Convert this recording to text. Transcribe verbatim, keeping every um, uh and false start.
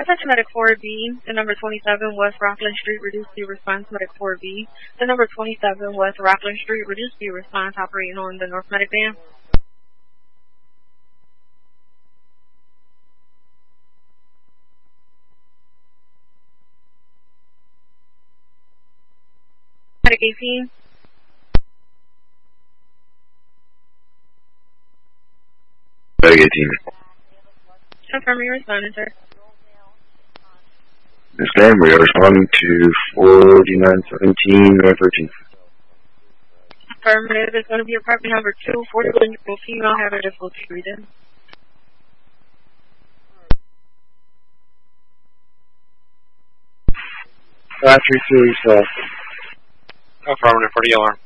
Attention Medic four B, the number twenty-seven West Rockland Street, reduce the response, Medic four B. The number twenty-seven West Rockland Street, reduce the response, operating on the North Medic van. Medic eighteen. Medic eighteen. Confirm your responding, sir. This game, we are responding to forty-nine seventeen North thirteenth. Affirmative, it's going to be apartment number two, forty-one year old female, have a difficulty breathing. five three two, so. Affirmative for the alarm.